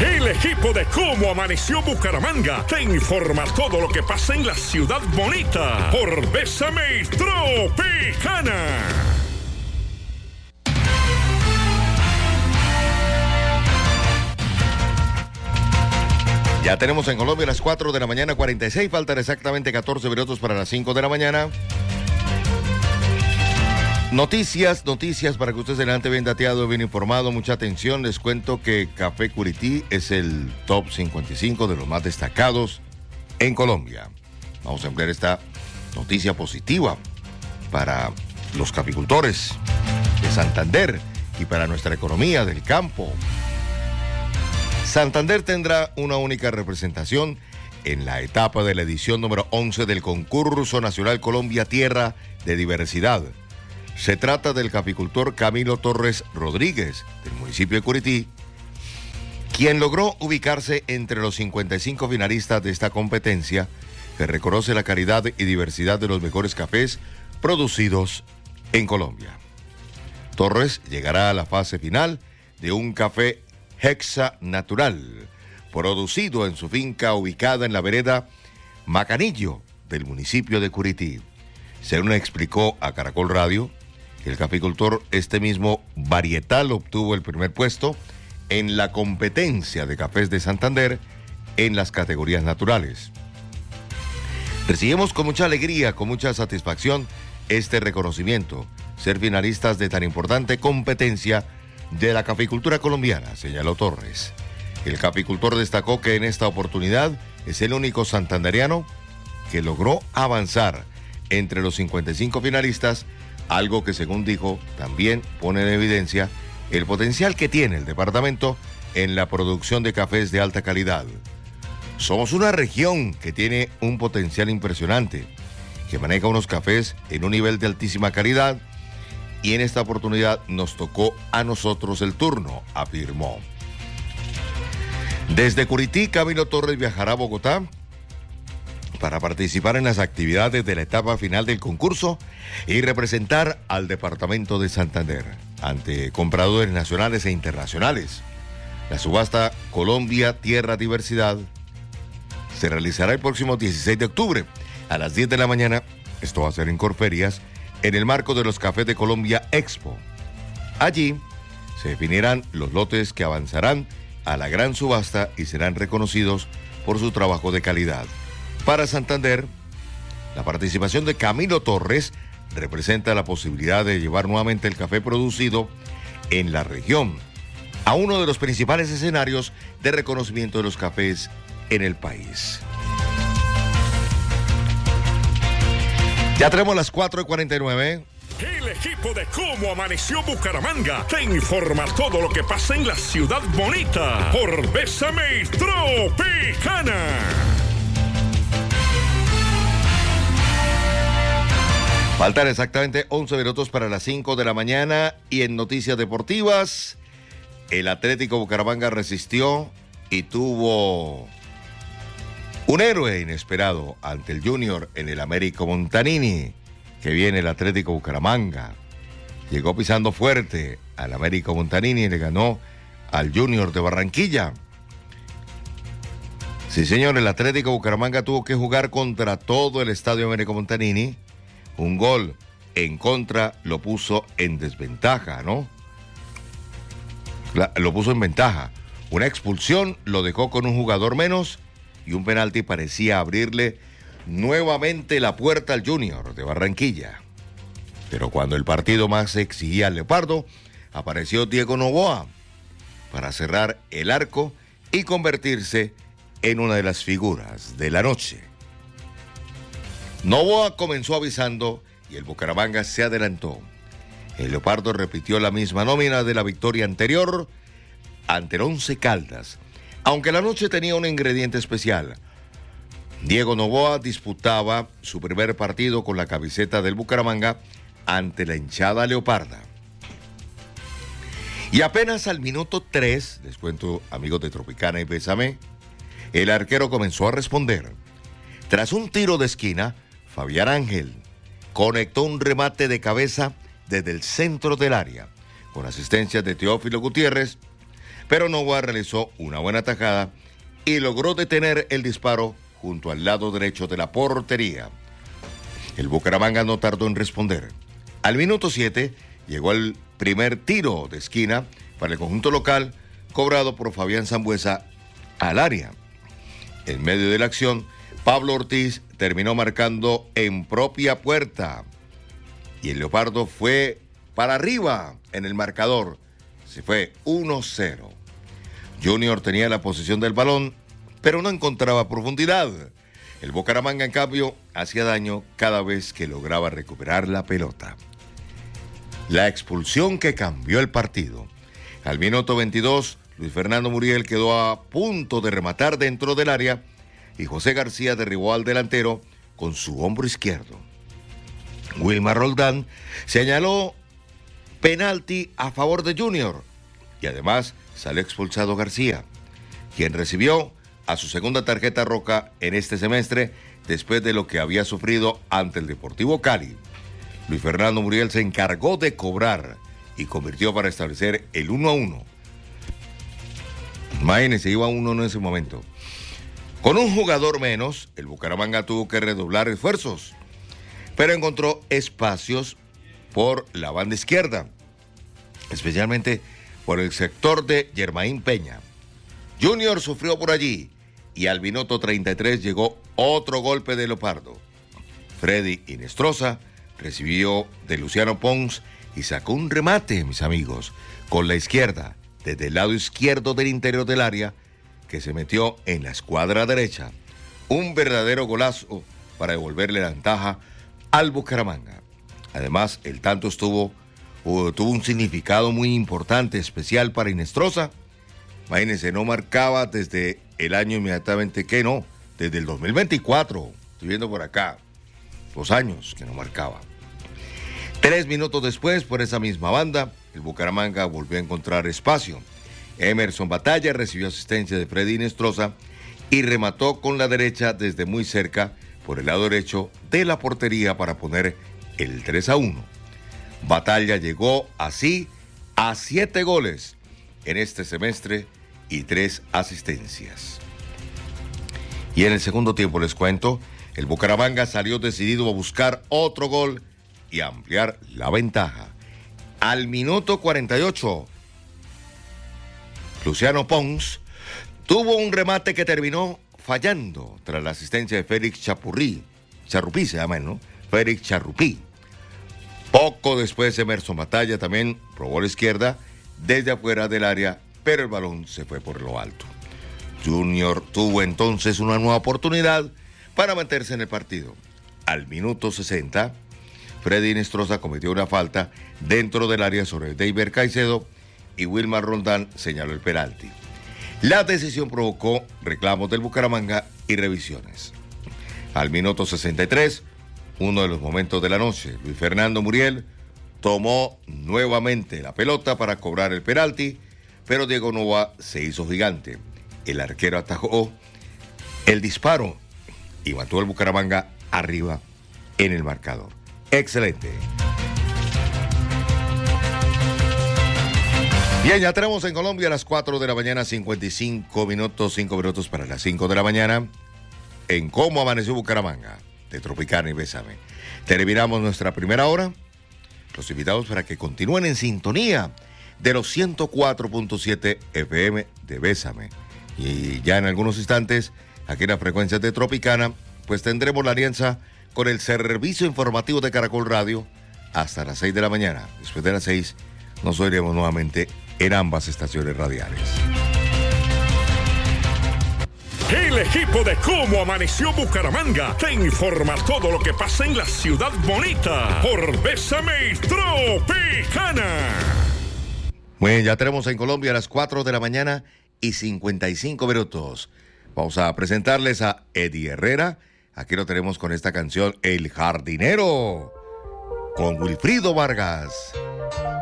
El equipo de Cómo Amaneció Bucaramanga te informa todo lo que pasa en la ciudad bonita por Bésame Tropicana. Ya tenemos en Colombia las 4 de la mañana, 46, faltan exactamente 14 minutos para las 5 de la mañana. Noticias para que usted se levante bien dateado, bien informado. Mucha atención, les cuento que Café Curití es el top 55 de los más destacados en Colombia. Vamos a emplear esta noticia positiva para los caficultores de Santander y para nuestra economía del campo. Santander tendrá una única representación en la etapa de la edición número 11 del Concurso Nacional Colombia Tierra de Diversidad. Se trata del caficultor Camilo Torres Rodríguez, del municipio de Curití, quien logró ubicarse entre los 55 finalistas de esta competencia, que reconoce la calidad y diversidad de los mejores cafés producidos en Colombia. Torres llegará a la fase final de un café Hexa Natural, producido en su finca ubicada en la vereda Macanillo del municipio de Curití. Según explicó a Caracol Radio, el caficultor este mismo varietal obtuvo el primer puesto en la competencia de cafés de Santander en las categorías naturales. Recibimos con mucha alegría, con mucha satisfacción este reconocimiento, ser finalistas de tan importante competencia de la caficultura colombiana, señaló Torres. El caficultor destacó que en esta oportunidad es el único santandereano que logró avanzar entre los 55 finalistas, algo que según dijo también pone en evidencia el potencial que tiene el departamento en la producción de cafés de alta calidad. Somos una región que tiene un potencial impresionante, que maneja unos cafés en un nivel de altísima calidad, y en esta oportunidad nos tocó a nosotros el turno, afirmó. Desde Curití, Camilo Torres viajará a Bogotá para participar en las actividades de la etapa final del concurso y representar al departamento de Santander ante compradores nacionales e internacionales. La subasta Colombia Tierra Diversidad se realizará el próximo 16 de octubre a las 10 de la mañana. Esto va a ser en Corferias, en el marco de los Cafés de Colombia Expo. Allí se definirán los lotes que avanzarán a la gran subasta y serán reconocidos por su trabajo de calidad. Para Santander, la participación de Camilo Torres representa la posibilidad de llevar nuevamente el café producido en la región a uno de los principales escenarios de reconocimiento de los cafés en el país. Ya tenemos las 4:49. El equipo de Cómo Amaneció Bucaramanga te informa todo lo que pasa en la ciudad bonita por Bésame Tropicana. Faltan exactamente 11 minutos para las 5 de la mañana y en noticias deportivas, el Atlético Bucaramanga resistió y tuvo un héroe inesperado ante el Junior en el Américo Montanini, que viene el Atlético Bucaramanga. Llegó pisando fuerte al Américo Montanini y le ganó al Junior de Barranquilla. Sí, señor, el Atlético Bucaramanga tuvo que jugar contra todo el estadio Américo Montanini. Un gol en contra lo puso en desventaja, ¿no? Lo puso en ventaja. Una expulsión lo dejó con un jugador menos y un penalti parecía abrirle nuevamente la puerta al Junior de Barranquilla. Pero cuando el partido más exigía al Leopardo, apareció Diego Noboa para cerrar el arco y convertirse en una de las figuras de la noche. Noboa comenzó avisando y el Bucaramanga se adelantó. El Leopardo repitió la misma nómina de la victoria anterior ante el Once Caldas, aunque la noche tenía un ingrediente especial. Diego Noboa disputaba su primer partido con la camiseta del Bucaramanga ante la hinchada leoparda. Y apenas al minuto 3, les cuento, amigos de Tropicana y Bésame, el arquero comenzó a responder. Tras un tiro de esquina, Fabián Ángel conectó un remate de cabeza desde el centro del área, con asistencia de Teófilo Gutiérrez, pero Nova realizó una buena tajada y logró detener el disparo junto al lado derecho de la portería. El Bucaramanga no tardó en responder. Al minuto 7 llegó el primer tiro de esquina para el conjunto local, cobrado por Fabián Sambuesa al área. En medio de la acción, Pablo Ortiz terminó marcando en propia puerta y el Leopardo fue para arriba en el marcador. Se fue 1-0. Junior tenía la posesión del balón, pero no encontraba profundidad. El Bucaramanga, en cambio, hacía daño cada vez que lograba recuperar la pelota. La expulsión que cambió el partido. Al minuto 22, Luis Fernando Muriel quedó a punto de rematar dentro del área y José García derribó al delantero con su hombro izquierdo. Wilmar Roldán señaló penalti a favor de Junior y además salió expulsado García, quien recibió a su segunda tarjeta roja en este semestre después de lo que había sufrido ante el Deportivo Cali. Luis Fernando Muriel se encargó de cobrar y convirtió para establecer el 1-1. Imagínense, iba 1 en ese momento. Con un jugador menos, el Bucaramanga tuvo que redoblar esfuerzos, pero encontró espacios por la banda izquierda, especialmente por el sector de Germain Peña. Junior sufrió por allí y al minuto 33 llegó otro golpe de Leopardo. Freddy Inestrosa recibió de Luciano Pons y sacó un remate, mis amigos, con la izquierda, desde el lado izquierdo del interior del área, que se metió en la escuadra derecha. Un verdadero golazo para devolverle la ventaja al Bucaramanga. Además, el tanto tuvo un significado muy importante, especial para Inestrosa. Imagínense, no marcaba desde el año inmediatamente desde el 2024. Estoy viendo por acá 2 años que no marcaba. 3 minutos después, por esa misma banda, el Bucaramanga volvió a encontrar espacio. Emerson Batalla recibió asistencia de Freddy Inestrosa y remató con la derecha desde muy cerca por el lado derecho de la portería para poner el 3-1. Batalla llegó así a 7 goles en este semestre y 3 asistencias. Y en el segundo tiempo, les cuento, el Bucaramanga salió decidido a buscar otro gol y ampliar la ventaja. Al minuto 48, Luciano Pons tuvo un remate que terminó fallando tras la asistencia de Félix Charrupí se llama, ¿no? Félix Charrupí. Poco después, Emerson Batalla también probó la izquierda desde afuera del área, pero el balón se fue por lo alto. Junior tuvo entonces una nueva oportunidad para meterse en el partido. Al minuto 60, Freddy Inestrosa cometió una falta dentro del área sobre David Caicedo y Wilmar Roldán señaló el penalti. La decisión provocó reclamos del Bucaramanga y revisiones. Al minuto 63, uno de los momentos de la noche, Luis Fernando Muriel tomó nuevamente la pelota para cobrar el penalti, pero Diego Nova se hizo gigante. El arquero atajó el disparo y mató al Bucaramanga arriba en el marcador. Excelente. Bien, ya tenemos en Colombia a las 4 de la mañana, 55 minutos, 5 minutos para las 5 de la mañana, en Cómo Amaneció Bucaramanga, de Tropicana y Bésame. Terminamos nuestra primera hora. Los invitamos para que continúen en sintonía de los 104.7 FM de Bésame. Y ya en algunos instantes, aquí en las frecuencias de Tropicana, pues tendremos la alianza con el servicio informativo de Caracol Radio hasta las 6 de la mañana. Después de las 6 nos oiremos nuevamente en ambas estaciones radiales. El equipo de Cómo Amaneció Bucaramanga te informa todo lo que pasa en la ciudad bonita por Bésame Tropicana. Bueno, ya tenemos en Colombia a las 4 de la mañana y 55 minutos. Vamos a presentarles a Eddie Herrera. Aquí lo tenemos con esta canción, El Jardinero, con Wilfrido Vargas.